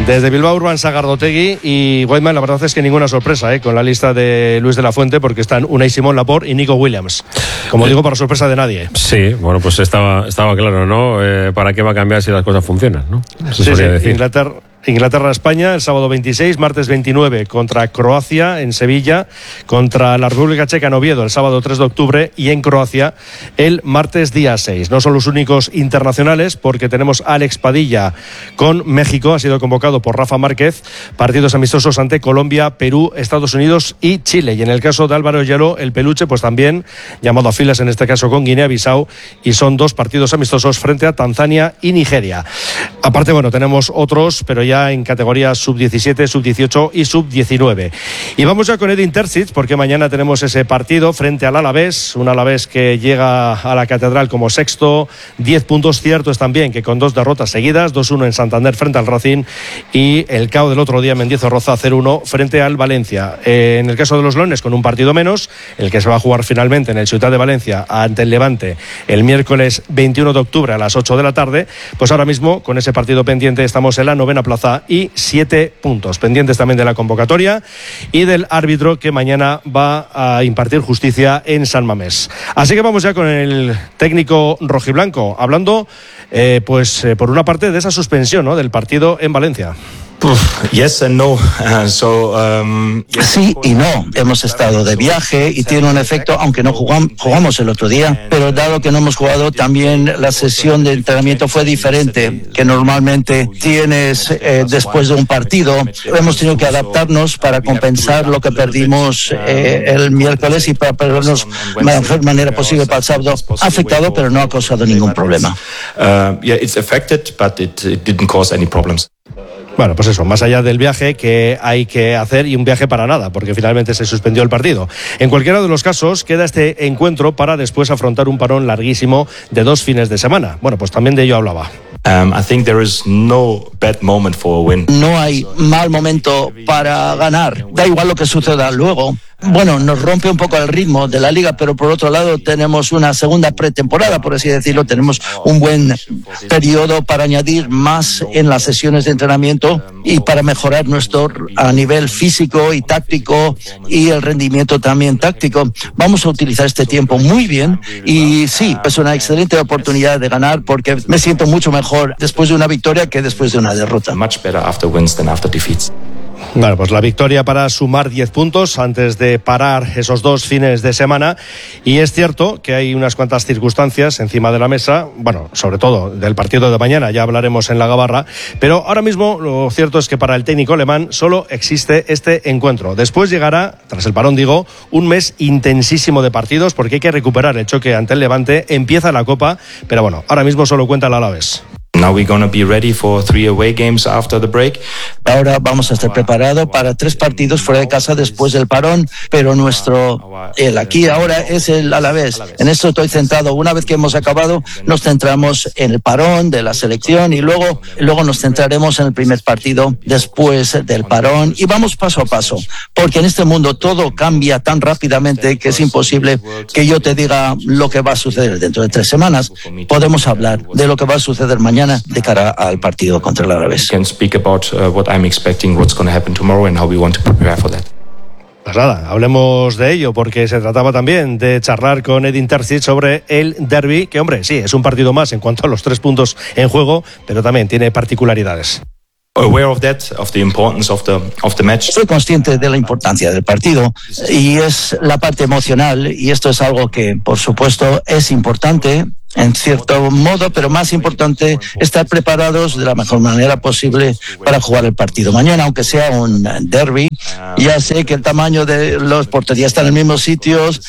Desde Bilbao, Urban Sagardotegui y Whiteman, la verdad es que ninguna sorpresa con la lista de Luis de la Fuente, porque están Unai Simón, Laporte y Nico Williams. Como digo, para sorpresa de nadie. Sí, bueno, pues estaba claro, ¿no? ¿Para qué va a cambiar si las cosas funcionan, no? Sí, decir. Inglaterra-España el sábado 26, martes 29 contra Croacia en Sevilla, contra la República Checa en Oviedo el sábado 3 de octubre y en Croacia el martes día 6. No son los únicos internacionales, porque tenemos a Alex Padilla con México, ha sido convocado por Rafa Márquez, partidos amistosos ante Colombia, Perú, Estados Unidos y Chile. Y en el caso de Álvaro Yelo, el peluche, pues también llamado a filas en este caso con Guinea-Bissau, y son 2 partidos amistosos frente a Tanzania y Nigeria. Aparte, bueno, tenemos otros, pero ya en categorías sub-17, sub-18 y sub-19. Y vamos ya con Edin Terzic, porque mañana tenemos ese partido frente al Alavés, un Alavés que llega a la Catedral como sexto, 10 puntos. Cierto es también que con 2 derrotas seguidas, 2-1 en Santander frente al Racing y el KO del otro día en Mendizorroza 0-1 frente al Valencia. En el caso de los Leones, con un partido menos, el que se va a jugar finalmente en el Ciutat de Valencia ante el Levante el miércoles 21 de octubre a las 8 de la tarde, pues ahora mismo con ese partido pendiente estamos en la 9ª plaza y 7 puntos, pendientes también de la convocatoria y del árbitro que mañana va a impartir justicia en San Mamés. Así que vamos ya con el técnico rojiblanco, hablando por una parte de esa suspensión, ¿no?, del partido en Valencia. Yes and no. Sí y no. Hemos estado de viaje y tiene un efecto, aunque no jugamos el otro día, pero dado que no hemos jugado, también la sesión de entrenamiento fue diferente que normalmente tienes después de un partido. Hemos tenido que adaptarnos para compensar lo que perdimos el miércoles y para perdernos de la mejor manera posible para el sábado. Ha afectado, pero no ha causado ningún problema. It's affected, but it didn't cause any problems. Bueno, pues eso, más allá del viaje que hay que hacer, y un viaje para nada, porque finalmente se suspendió el partido. En cualquiera de los casos, queda este encuentro para después afrontar un parón larguísimo de 2 fines de semana. Bueno, pues también de ello hablaba. I think there is no bad moment for a win. No hay mal momento para ganar. Da igual lo que suceda luego. Bueno, nos rompe un poco el ritmo de la liga, pero por otro lado tenemos una segunda pretemporada, por así decirlo. Tenemos un buen periodo para añadir más en las sesiones de entrenamiento y para mejorar nuestro a nivel físico y táctico y el rendimiento también táctico. Vamos a utilizar este tiempo muy bien y sí, es una excelente oportunidad de ganar, porque me siento mucho mejor después de una victoria que después de una derrota. Much better after wins than after defeats. Bueno, pues la victoria para sumar 10 puntos antes de parar esos 2 fines de semana. Y es cierto que hay unas cuantas circunstancias encima de la mesa, bueno, sobre todo del partido de mañana, ya hablaremos en la Gabarra, pero ahora mismo lo cierto es que para el técnico alemán solo existe este encuentro. Después llegará, tras el parón digo, un mes intensísimo de partidos, porque hay que recuperar el choque ante el Levante, empieza la Copa, pero bueno, ahora mismo solo cuenta el Alavés. Now we're going to be ready for 3 away games after the break. Ahora vamos a estar preparados para 3 partidos fuera de casa después del parón, pero el aquí ahora es el Alavés. En esto estoy centrado. Una vez que hemos acabado, nos centramos en el parón de la selección y luego nos centraremos en el primer partido después del parón y vamos paso a paso, porque en este mundo todo cambia tan rápidamente que es imposible que yo te diga lo que va a suceder dentro de 3 semanas. Podemos hablar de lo que va a suceder mañana de cara al partido contra el Alavés. Can speak about what I'm expecting, what's going to happen tomorrow and how we want to prepare for that. Pues nada, hablemos de ello, porque se trataba también de charlar con Edin Terzic sobre el derbi, que hombre, sí, es un partido más en cuanto a los 3 puntos en juego, pero también tiene particularidades. Aware of that, of the importance of the match. Soy consciente de la importancia del partido y es la parte emocional, y esto es algo que por supuesto es importante en cierto modo, pero más importante estar preparados de la mejor manera posible para jugar el partido mañana, aunque sea un derbi. Ya sé que el tamaño de los porterías están en los mismos sitios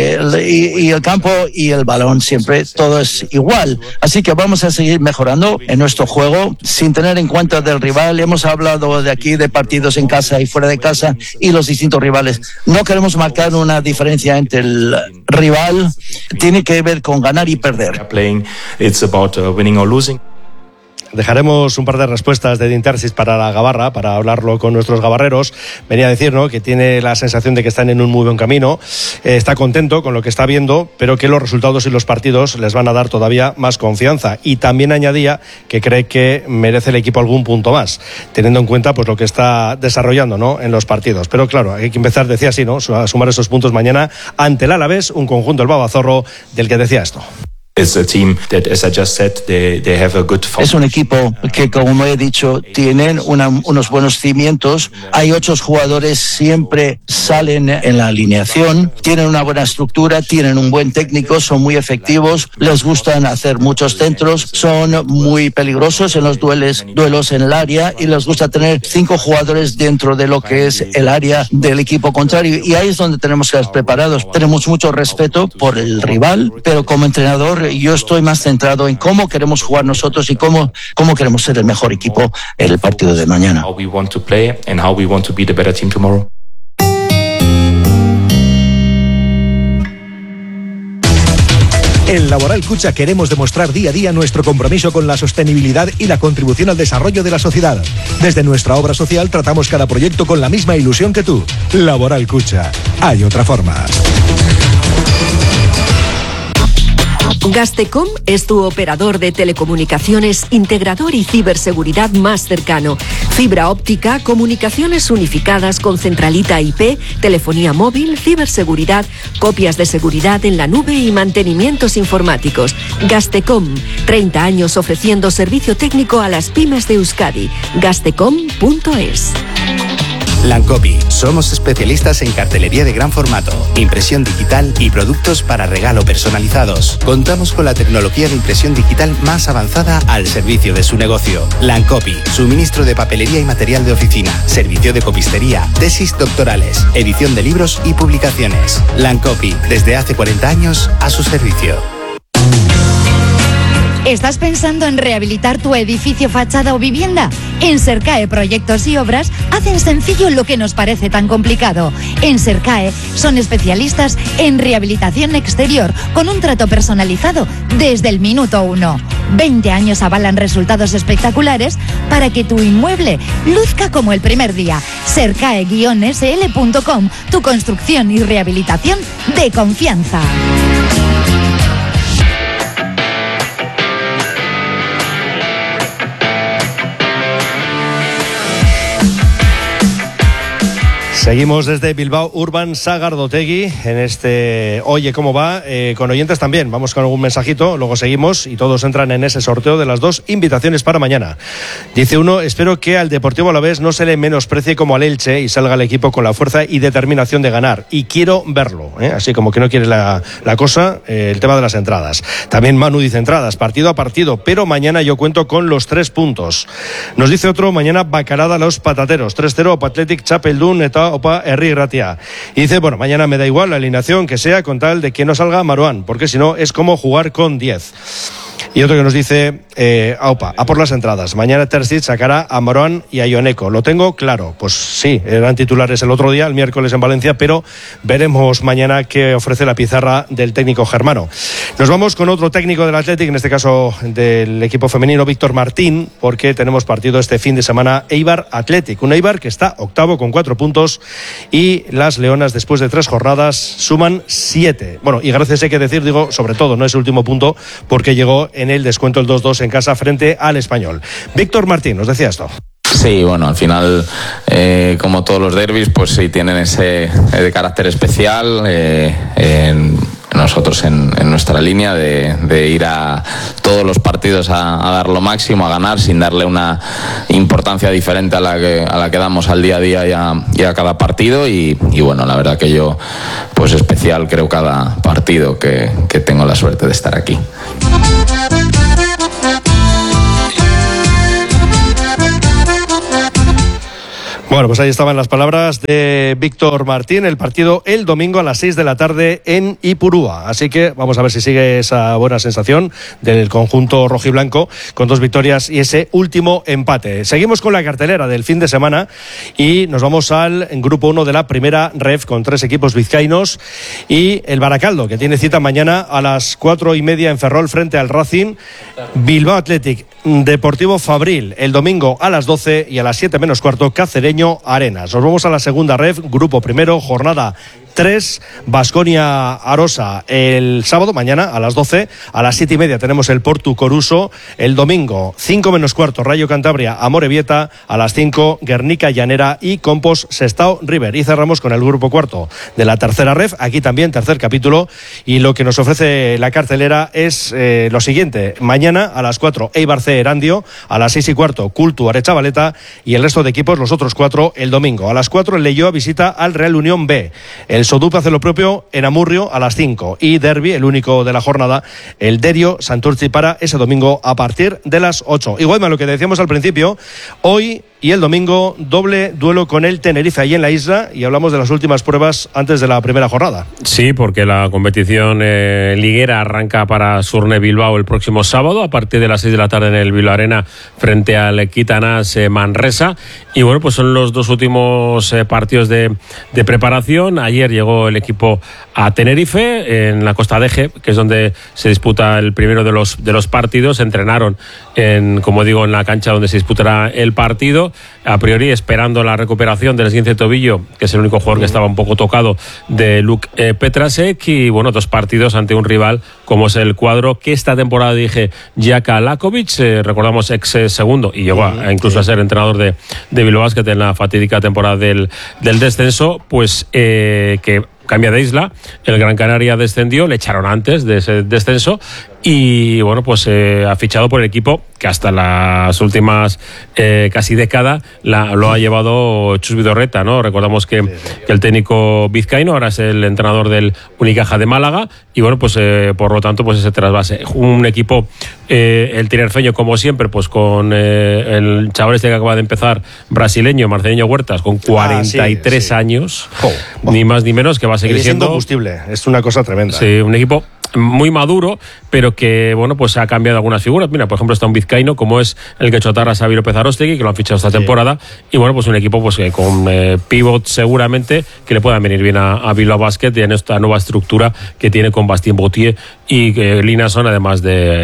y el campo y el balón siempre todo es igual, así que vamos a seguir mejorando en nuestro juego sin tener en cuenta del rival. Hemos hablado de aquí de partidos en casa y fuera de casa y los distintos rivales. No queremos marcar una diferencia entre el rival, tiene que ver con ganar y perder. Playing, it's about winning or losing. Dejaremos un par de respuestas de Dintersis para la Gabarra, para hablarlo con nuestros gabarreros. Venía a decir, ¿no?, que tiene la sensación de que están en un muy buen camino, está contento con lo que está viendo, pero que los resultados y los partidos les van a dar todavía más confianza. Y también añadía que cree que merece el equipo algún punto más, teniendo en cuenta pues lo que está desarrollando, ¿no?, en los partidos. Pero claro, hay que empezar, decía así, ¿no?, a sumar esos puntos mañana ante el Alavés, un conjunto del Babazorro del que decía esto. Es un equipo que, como he dicho, tienen unos buenos cimientos. Hay 8 jugadores, siempre salen en la alineación, tienen una buena estructura, tienen un buen técnico, son muy efectivos, les gustan hacer muchos centros, son muy peligrosos en los duelos en el área y les gusta tener 5 jugadores dentro de lo que es el área del equipo contrario. Y ahí es donde tenemos que estar preparados. Tenemos mucho respeto por el rival, pero como entrenador yo estoy más centrado en cómo queremos jugar nosotros y cómo queremos ser el mejor equipo en el partido de mañana. How we want to play and how we want to be the better team tomorrow. En Laboral Cucha queremos demostrar día a día nuestro compromiso con la sostenibilidad y la contribución al desarrollo de la sociedad. Desde nuestra obra social tratamos cada proyecto con la misma ilusión que tú. Laboral Cucha. Hay otra forma. Gastecom es tu operador de telecomunicaciones, integrador y ciberseguridad más cercano. Fibra óptica, comunicaciones unificadas con centralita IP, telefonía móvil, ciberseguridad, copias de seguridad en la nube y mantenimientos informáticos. Gastecom, 30 años ofreciendo servicio técnico a las pymes de Euskadi. Gastecom.es. Lancopi. Somos especialistas en cartelería de gran formato, impresión digital y productos para regalo personalizados. Contamos con la tecnología de impresión digital más avanzada al servicio de su negocio. Lancopi. Suministro de papelería y material de oficina, servicio de copistería, tesis doctorales, edición de libros y publicaciones. Lancopi. Desde hace 40 años a su servicio. ¿Estás pensando en rehabilitar tu edificio, fachada o vivienda? En Sercae Proyectos y Obras hacen sencillo lo que nos parece tan complicado. En Sercae son especialistas en rehabilitación exterior con un trato personalizado desde el minuto 1. 20 años avalan resultados espectaculares para que tu inmueble luzca como el primer día. Sercae-sl.com, tu construcción y rehabilitación de confianza. Seguimos desde Bilbao Urban Sagardotegui en este Oye ¿Cómo va? Con oyentes también. Vamos con algún mensajito, luego seguimos y todos entran en ese sorteo de las 2 invitaciones para mañana. Dice uno: espero que al Deportivo Alavés no se le menosprecie como al Elche y salga el equipo con la fuerza y determinación de ganar. Y quiero verlo, así como que no quiere la cosa, el tema de las entradas. También Manu dice entradas, partido a partido, pero mañana yo cuento con los 3 puntos. Nos dice otro: mañana Bacarada a los patateros, 3-0 Opa Athletic Txapeldun eta Opa Herri Ratia. Y dice, bueno, mañana me da igual la alineación que sea con tal de que no salga Marouane, porque si no es como jugar con 10. Y otro que nos dice, Aupa, a por las entradas. Mañana Terzic sacará a Marouane y a Ioneco. ¿Lo tengo claro? Pues sí, eran titulares el otro día, el miércoles en Valencia, pero veremos mañana qué ofrece la pizarra del técnico germano. Nos vamos con otro técnico del Athletic, en este caso del equipo femenino, Víctor Martín, porque tenemos partido este fin de semana Eibar Athletic. Un Eibar que está octavo con 4 puntos y las Leonas, después de 3 jornadas, suman 7. Bueno, y gracias hay que decir, digo, sobre todo, no es el último punto, porque llegó en el descuento el 2-2 en casa frente al Español. Víctor Martín, nos decía esto. Sí, bueno, al final, como todos los derbis, pues sí tienen ese de carácter especial. Nosotros en nuestra línea de ir a todos los partidos a dar lo máximo, a ganar, sin darle una importancia diferente a la que damos al día a día y a cada partido. Y bueno, la verdad que yo, pues especial creo cada partido que tengo la suerte de estar aquí. Bueno, pues ahí estaban las palabras de Víctor Martín. El partido el domingo a las 6 de la tarde en Ipurúa. Así que vamos a ver si sigue esa buena sensación del conjunto rojiblanco con 2 victorias y ese último empate. Seguimos con la cartelera del fin de semana y nos vamos al grupo 1 de la primera ref con 3 equipos vizcaínos y el Baracaldo, que tiene cita mañana a las 4:30 en Ferrol frente al Racing. Bilbao Athletic, Deportivo Fabril el domingo a las 12 y a las 7 menos cuarto Cacereño Arenas. Nos vamos a la segunda ref, grupo primero, jornada 3, Baskonia Arosa el sábado, mañana a las 12, a las 7:30 tenemos el Portu Coruso, el domingo 5 menos cuarto Rayo Cantabria Amorebieta, a las 5 Guernica Llanera y Compos Sestao River. Y cerramos con el grupo cuarto de la tercera ref, aquí también tercer capítulo, y lo que nos ofrece la cartelera es lo siguiente: mañana a las 4 Eibar C Erandio, a las 6:15 Cultu Arechavaleta y el resto de equipos los otros 4 el domingo. A las 4 el Leioa visita al Real Unión B, el Sodup hace lo propio en Amurrio a las 5 y derbi, el único de la jornada, el Derio Santurtzi para ese domingo a partir de las 8. Igual lo que decíamos al principio, hoy y el domingo doble duelo con el Tenerife ahí en la isla, y hablamos de las últimas pruebas antes de la primera jornada. Sí, porque la competición liguera arranca para Surne Bilbao el próximo sábado a partir de las 6 de la tarde en el Bilbao Arena frente al Quitanas Manresa. Y bueno, pues son los 2 últimos partidos de preparación. Ayer llegó el equipo a Tenerife, en la Costa de Eje, que es donde se disputa el primero de los partidos. Entrenaron como digo, en la cancha donde se disputará el partido, a priori esperando la recuperación del esguince de tobillo, que es el único jugador que estaba un poco tocado, de Luke Petrasek. Y bueno, 2 partidos ante un rival como es el cuadro que esta temporada dije Jaka Lakovic, recordamos ex segundo, y llegó incluso a ser entrenador de Bilbao Basket en la fatídica temporada del descenso, pues que cambia de isla. El Gran Canaria descendió, le echaron antes de ese descenso y bueno, pues ha fichado por el equipo que hasta las últimas casi década lo ha llevado Chus Vidorreta, ¿no? Recordamos que el técnico vizcaíno ahora es el entrenador del Unicaja de Málaga y bueno, pues por lo tanto pues ese trasvase. Un equipo, el tinerfeño como siempre, pues con el chaval este que acaba de empezar, brasileño, Marcelinho Huertas, con 43 años, ni más ni menos, que va a seguir siendo combustible. Es una cosa tremenda. Sí, un equipo muy maduro, pero que bueno, pues ha cambiado algunas figuras. Mira, por ejemplo, está un vizcaíno como es el que Chotarra Xavi López Arostegui, que lo han fichado esta temporada, y bueno, pues un equipo pues con pivot seguramente que le puedan venir bien a Bilbao Basket y en esta nueva estructura que tiene con Bastien Bautier y Linason, además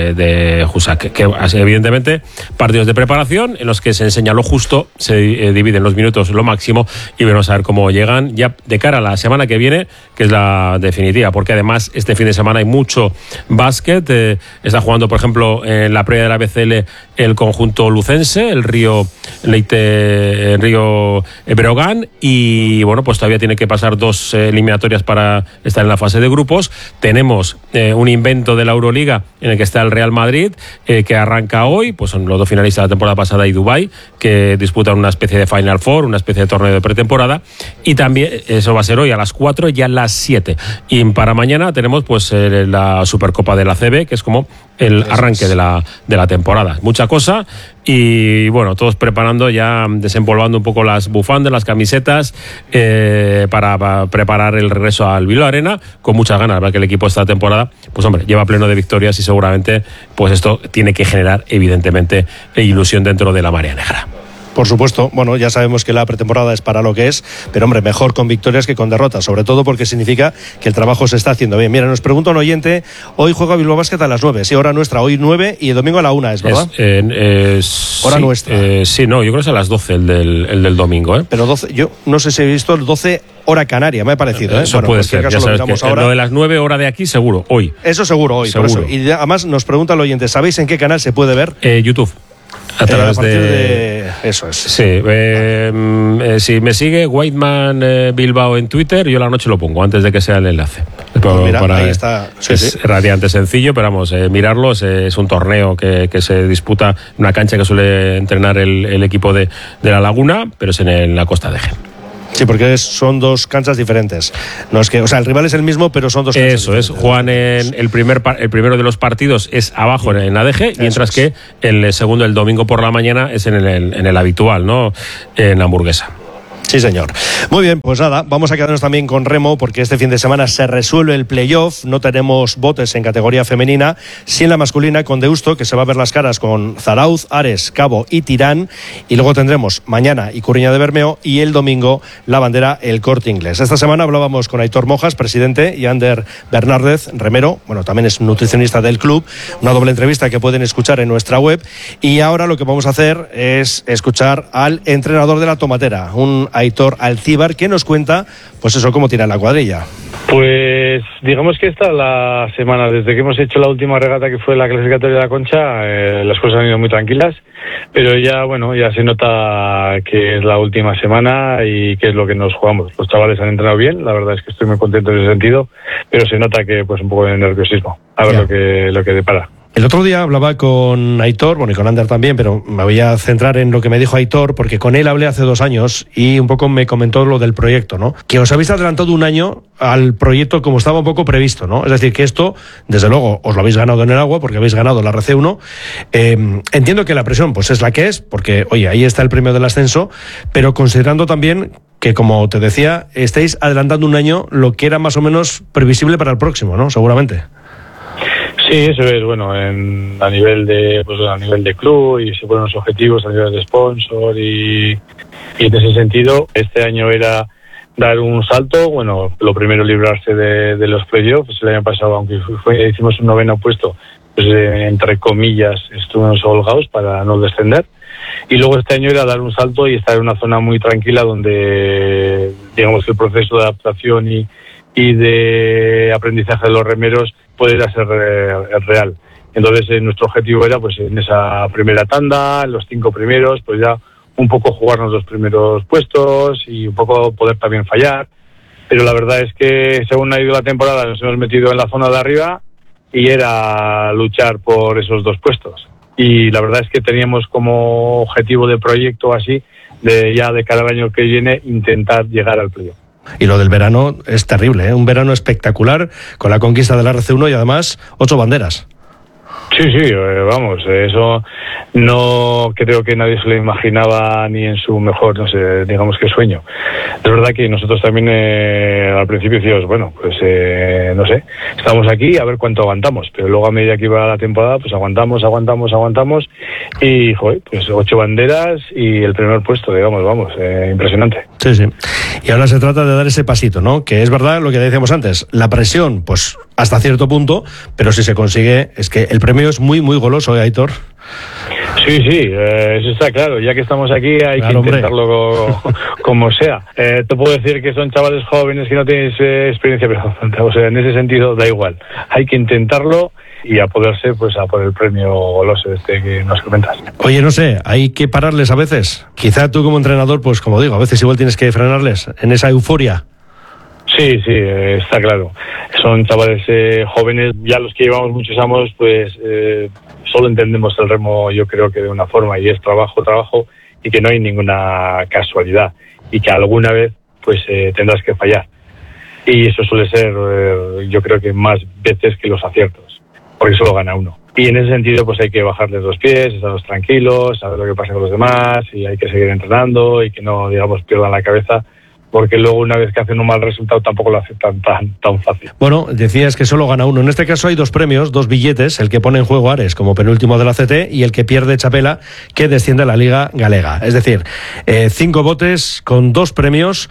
de Husak, que evidentemente partidos de preparación en los que se enseña lo justo, se dividen los minutos lo máximo y vamos a ver cómo llegan ya de cara a la semana que viene, que es la definitiva, porque además este fin de semana hay mucho básquet. Está jugando, por ejemplo, en la previa de la BCL el conjunto lucense, el Río Breogán, y bueno, pues todavía tiene que pasar 2 eliminatorias para estar en la fase de grupos. Tenemos un invento de la Euroliga en el que está el Real Madrid, que arranca hoy, pues son los 2 finalistas de la temporada pasada, y Dubái, que disputan una especie de Final Four, una especie de torneo de pretemporada, y también eso va a ser hoy a las 4 y a las 7. Y para mañana tenemos pues la Supercopa de la CB, que es como el arranque de la temporada. Mucha cosa, y bueno, todos preparando ya, desempolvando un poco las bufandas, las camisetas, para preparar el regreso al Bilbao Arena, con muchas ganas. La verdad que el equipo esta temporada, pues hombre, lleva pleno de victorias y seguramente pues esto tiene que generar evidentemente ilusión dentro de la marea negra. Por supuesto, bueno, ya sabemos que la pretemporada es para lo que es, pero hombre, mejor con victorias que con derrotas, sobre todo porque significa que el trabajo se está haciendo bien. Mira, nos pregunta un oyente, hoy juega Bilbao Basket a las 9, sí, hora nuestra, hoy 9 y el domingo a la 1, ¿es verdad? Hora sí, nuestra. Sí, no, yo creo que es a las 12 el del domingo, ¿eh? Pero 12, yo no sé si he visto el 12 hora canaria, me ha parecido, ¿eh? Eso bueno, puede ser, ya sabes que ahora. Lo de las 9 hora de aquí, seguro, hoy. Eso seguro, hoy. Seguro. Por eso. Y además nos pregunta el oyente, ¿sabéis en qué canal se puede ver? YouTube. A través de... Eso es. Sí, si me sigue Whiteman Bilbao en Twitter, yo la noche lo pongo antes de que sea el enlace. Pues mira, ahí está. Sí, es radiante sencillo, pero vamos, mirarlo. Es un torneo que se disputa en una cancha que suele entrenar el equipo de La Laguna, pero es en la Costa de Eje. Sí, porque son 2 canchas diferentes. No es que, o sea, el rival es el mismo, pero son 2 canchas Eso diferentes. Es, juegan en el primero de los partidos es abajo en la DG, mientras que el segundo, el domingo por la mañana, es en el habitual, ¿no? En Hamburguesa. Sí, señor. Muy bien, pues nada, vamos a quedarnos también con remo porque este fin de semana se resuelve el playoff. No tenemos botes en categoría femenina, sí en la masculina con Deusto, que se va a ver las caras con Zarauz, Ares, Cabo y Tirán. Y luego tendremos mañana Ikurriña de Bermeo y el domingo la bandera El Corte Inglés. Esta semana hablábamos con Aitor Mojas, presidente, y Ander Bernárdez, remero, bueno, también es nutricionista del club. Una doble entrevista que pueden escuchar en nuestra web. Y ahora lo que vamos a hacer es escuchar al entrenador de la Tomatera, un Aitor Alcíbar, que nos cuenta, pues eso, cómo tira la cuadrilla. Pues digamos que esta la semana, desde que hemos hecho la última regata que fue la clasificatoria de la Concha, las cosas han ido muy tranquilas, pero ya, bueno, ya se nota que es la última semana y que es lo que nos jugamos. Los chavales han entrenado bien, la verdad es que estoy muy contento en ese sentido, pero se nota que pues un poco de nerviosismo, a ver lo que depara. El otro día hablaba con Aitor, bueno, y con Ander también, pero me voy a centrar en lo que me dijo Aitor, porque con él hablé hace 2 años y un poco me comentó lo del proyecto, ¿no? Que os habéis adelantado 1 año al proyecto como estaba un poco previsto, ¿no? Es decir, que esto, desde luego, os lo habéis ganado en el agua, porque habéis ganado la RC1. Entiendo que la presión, pues es la que es, porque, oye, ahí está el premio del ascenso, pero considerando también que, como te decía, estáis adelantando 1 año lo que era más o menos previsible para el próximo, ¿no? Seguramente. Sí, eso es, bueno, a nivel de club, y se ponen los objetivos a nivel de sponsor y en ese sentido este año era dar un salto. Bueno, lo primero librarse de los playoffs. El año pasado, aunque hicimos un 9º puesto, pues entre comillas estuvimos holgados para no descender, y luego este año era dar un salto y estar en una zona muy tranquila donde digamos que el proceso de adaptación y de aprendizaje de los remeros pudiera ser real. Entonces nuestro objetivo era, pues en esa primera tanda, en los 5 primeros, pues ya un poco jugarnos los primeros puestos y un poco poder también fallar. Pero la verdad es que según ha ido la temporada nos hemos metido en la zona de arriba y era luchar por esos 2 puestos. Y la verdad es que teníamos como objetivo de proyecto así, de cara al año que viene, intentar llegar al playoff. Y lo del verano es terrible, ¿eh? Un verano espectacular con la conquista del RC1 y además 8 banderas. Sí, vamos, eso no creo que nadie se lo imaginaba ni en su mejor, no sé, digamos que sueño. Es verdad que nosotros también al principio decíamos, bueno, pues no sé, estamos aquí a ver cuánto aguantamos, pero luego a medida que iba la temporada, pues aguantamos y, joder, pues 8 banderas y el primer puesto, digamos, vamos, impresionante. Sí. Y ahora se trata de dar ese pasito, ¿no? Que es verdad lo que decíamos antes, la presión, pues hasta cierto punto, pero si se consigue, es que el premio es muy, muy goloso, Aitor. Sí, eso está claro. Ya que estamos aquí hay que intentarlo como sea. Te puedo decir que son chavales jóvenes que no tienes experiencia, pero o sea, en ese sentido da igual. Hay que intentarlo y a poderse, pues a por el premio goloso que nos comentas. Oye, no sé, hay que pararles a veces. Quizá tú como entrenador, pues como digo, a veces igual tienes que frenarles en esa euforia. Sí, está claro. Son chavales jóvenes, ya los que llevamos muchos años, pues solo entendemos el remo, yo creo que de una forma, y es trabajo, y que no hay ninguna casualidad, y que alguna vez pues tendrás que fallar. Y eso suele ser, yo creo que más veces que los aciertos, porque solo gana uno. Y en ese sentido pues hay que bajarles los pies, estarlos tranquilos, saber lo que pasa con los demás, y hay que seguir entrenando y que no, digamos, pierdan la cabeza, porque luego una vez que hacen un mal resultado tampoco lo aceptan tan fácil. Bueno, decías que solo gana uno. En este caso hay 2 premios, 2 billetes, el que pone en juego Ares como penúltimo de la CT y el que pierde Chapela, que desciende a la Liga Galega. Es decir, 5 botes con 2 premios,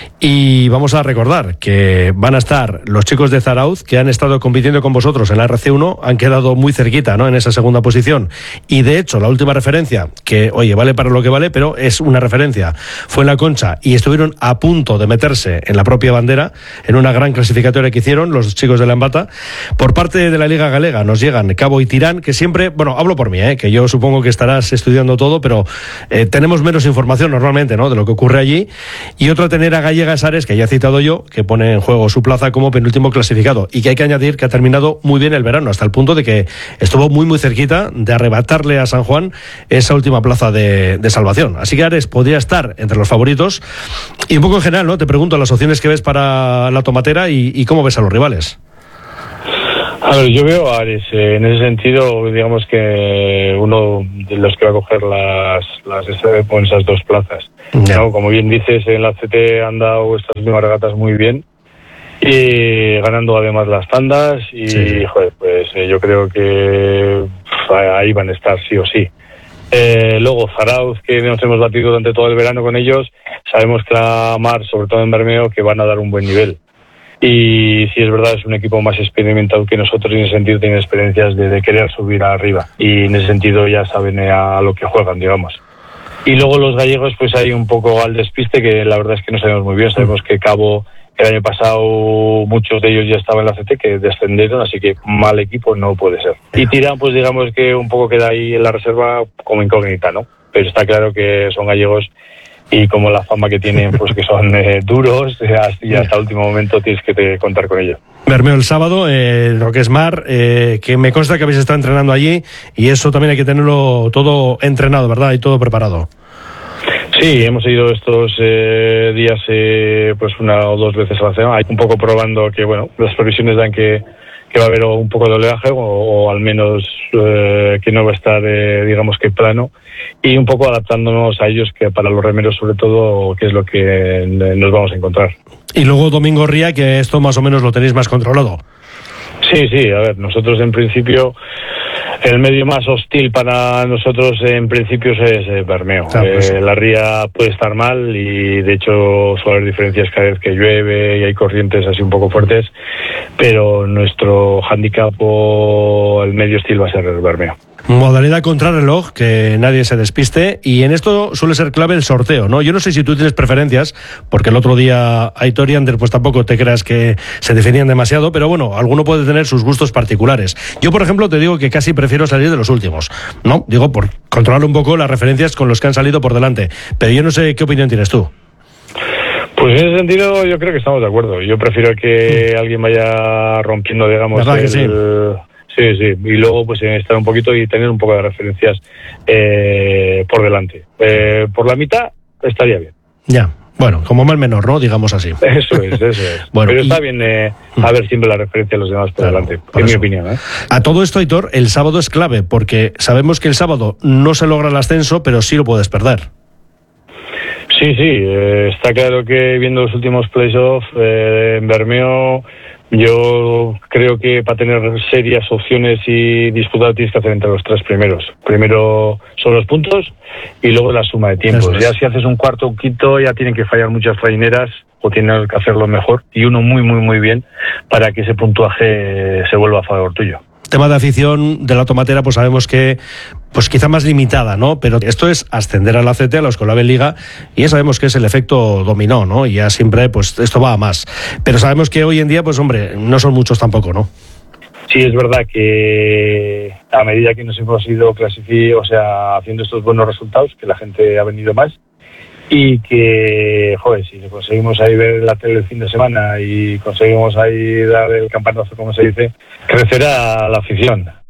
y vamos a recordar que van a estar los chicos de Zarauz, que han estado compitiendo con vosotros en la RC1, han quedado muy cerquita, ¿no?, en esa segunda posición, y de hecho la última referencia, que oye, vale para lo que vale, pero es una referencia, fue en la Concha, y estuvieron a punto de meterse en la propia bandera en una gran clasificatoria que hicieron los chicos de la Embata. Por parte de la Liga Galega nos llegan Cabo y Tirán, que siempre, bueno, hablo por mí, que yo supongo que estarás estudiando todo, pero tenemos menos información normalmente, ¿no?, de lo que ocurre allí. Y otra tenera gallega es Ares, que ya he citado yo, que pone en juego su plaza como penúltimo clasificado, y que hay que añadir que ha terminado muy bien el verano, hasta el punto de que estuvo muy muy cerquita de arrebatarle a San Juan esa última plaza de salvación. Así que Ares podría estar entre los favoritos. Y un poco en general, ¿no?, te pregunto las opciones que ves para la Tomatera y cómo ves a los rivales. A ver, yo veo a Ares en ese sentido, digamos que uno de los que va a coger con esas dos plazas. ¿No? Como bien dices, en la CT han dado estas mismas regatas muy bien y ganando además las tandas y joder, pues yo creo que ahí van a estar sí o sí. Luego Zarauz, que nos hemos batido durante todo el verano con ellos, sabemos que la Mar, sobre todo en Bermeo, que van a dar un buen nivel. Y si es verdad, es un equipo más experimentado que nosotros y en ese sentido tienen experiencias de querer subir arriba. Y en ese sentido ya saben a lo que juegan, digamos. Y luego los gallegos, pues hay un poco al despiste, que la verdad es que no sabemos muy bien. Sabemos que Cabo, el año pasado, muchos de ellos ya estaban en la CT, que descendieron, así que mal equipo no puede ser. Y Tirán, pues digamos que un poco queda ahí en la reserva como incógnita, ¿no? Pero está claro que son gallegos y como la fama que tienen, pues que son duros, y hasta el último momento tienes que contar con ellos. Bermeo el sábado, lo que es Mar, que me consta que habéis estado entrenando allí y eso también hay que tenerlo todo entrenado, ¿verdad? Y todo preparado. Sí, hemos ido estos días pues una o dos veces a la semana, un poco probando que, bueno, las previsiones dan que va a haber un poco de oleaje o al menos que no va a estar, digamos que plano, y un poco adaptándonos a ellos, que para los remeros sobre todo, que es lo que nos vamos a encontrar. Y luego Domingo Ría, que esto más o menos lo tenéis más controlado. Sí, a ver, nosotros en principio el medio más hostil para nosotros en principio es Bermeo. La ría puede estar mal y de hecho suele haber diferencias cada vez que llueve y hay corrientes así un poco fuertes, pero nuestro hándicap o el medio hostil va a ser el Bermeo. Modalidad contrarreloj, que nadie se despiste, y en esto suele ser clave el sorteo, ¿no? Yo no sé si tú tienes preferencias, porque el otro día Aitor y Ander pues tampoco te creas que se definían demasiado, pero bueno, alguno puede tener sus gustos particulares. Yo, por ejemplo, te digo que casi prefiero salir de los últimos, ¿no? Digo, por controlar un poco las referencias con los que han salido por delante, pero yo no sé qué opinión tienes tú. Pues en ese sentido yo creo que estamos de acuerdo. Yo prefiero que alguien vaya rompiendo, digamos, ¿verdad que sí? Sí, y luego pues estar un poquito y tener un poco de referencias por delante. Por la mitad estaría bien. Ya, bueno, como mal menor, ¿no? Digamos así. Eso es. Bueno, pero está bien a ver siempre la referencia de los demás por delante, en mi opinión. A todo esto, Aitor, el sábado es clave, porque sabemos que el sábado no se logra el ascenso, pero sí lo puedes perder. Sí, está claro que viendo los últimos playoffs en Bermeo, yo creo que para tener serias opciones y disputar tienes que hacer entre los tres primeros. Primero son los puntos y luego la suma de tiempos. Ya si haces un cuarto o un quinto ya tienen que fallar muchas traineras o tienen que hacerlo mejor y uno muy bien para que ese puntuaje se vuelva a favor tuyo. Tema de afición de la Tomatera, pues sabemos que pues quizá más limitada, ¿no? Pero esto es ascender a la CT, a la Oscolabel Liga, y ya sabemos que es el efecto dominó, ¿no? Y ya siempre, pues esto va a más. Pero sabemos que hoy en día, pues hombre, no son muchos tampoco, ¿no? Sí, es verdad que a medida que nos hemos ido haciendo estos buenos resultados, que la gente ha venido más, y que, joder, si conseguimos ahí ver la tele el fin de semana y conseguimos ahí dar el campanazo, como se dice, crecerá la afición.